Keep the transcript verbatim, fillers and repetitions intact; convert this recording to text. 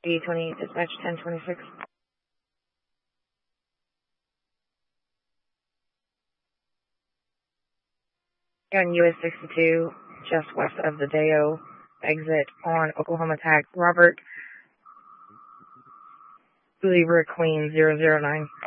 D twenty-eight dispatch ten twenty-six. On U S sixty-two, just west of the Deo exit on Oklahoma tag Robert Believer Queen zero zero nine.